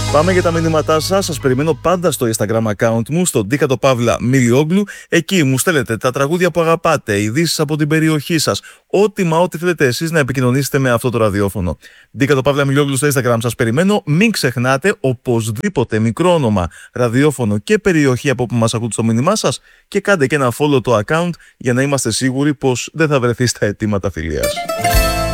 Πάμε για τα μηνύματά σας. Σας περιμένω πάντα στο Instagram account μου, στο Dikatopavla_Milioglu. Εκεί μου στέλνετε τα τραγούδια που αγαπάτε, ειδήσεις από την περιοχή σας. Ό,τι θέλετε εσείς να επικοινωνήσετε με αυτό το ραδιόφωνο. Dikatopavla_Milioglu στο Instagram. Σας περιμένω. Μην ξεχνάτε οπωσδήποτε μικρό όνομα, ραδιόφωνο και περιοχή από που μας ακούτε στο μήνυμά σας και κάντε και ένα follow το account για να είμαστε σίγουροι πως δεν θα βρεθεί στα αιτήματα φιλίας.